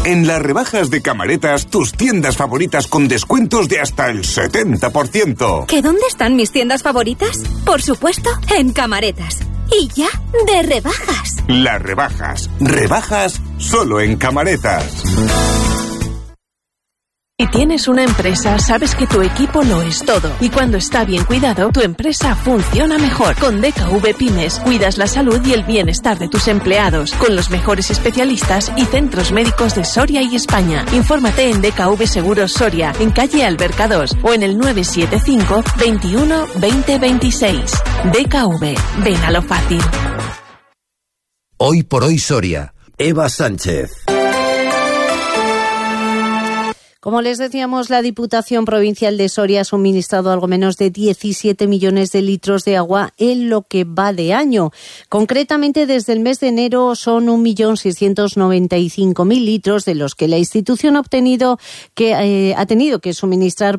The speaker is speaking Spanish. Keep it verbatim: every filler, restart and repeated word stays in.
En las rebajas de Camaretas, tus tiendas favoritas con descuentos de hasta el setenta por ciento. ¿Que dónde están mis tiendas favoritas? Por supuesto, en Camaretas. Y ya, de rebajas. Las rebajas. Rebajas solo en Camaretas. Si tienes una empresa, sabes que tu equipo lo es todo. Y cuando está bien cuidado, tu empresa funciona mejor. Con D K V Pymes, cuidas la salud y el bienestar de tus empleados. Con los mejores especialistas y centros médicos de Soria y España. Infórmate en D K V Seguros Soria, en calle Alberca dos o en el nueve siete cinco, veintiuno, veinte, veintiséis. D K V, ven a lo fácil. Hoy por hoy Soria. Eva Sánchez. Como les decíamos, la Diputación Provincial de Soria ha suministrado algo menos de diecisiete millones de litros de agua en lo que va de año. Concretamente, desde el mes de enero son un millón seiscientos noventa y cinco mil litros, de los que la institución ha obtenido que eh, ha tenido que suministrar